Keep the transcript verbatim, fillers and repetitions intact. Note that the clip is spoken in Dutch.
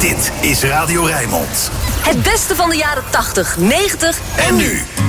Dit is Radio Rijnmond. Het beste van de jaren tachtig, negentig En nu.